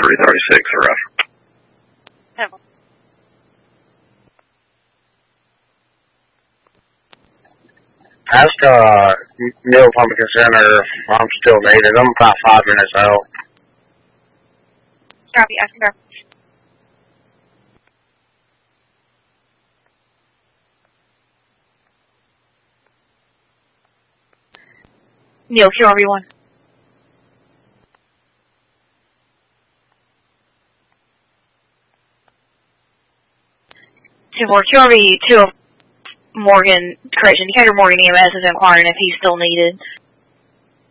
336 rough. Ask Neil Pumpkin Center if I'm still needed. I'm about 5 minutes out. Copy, ask her. Neil, QRV1. QRV2 Morgan, correction, Decatur Morgan EMS is inquiring if he's still needed.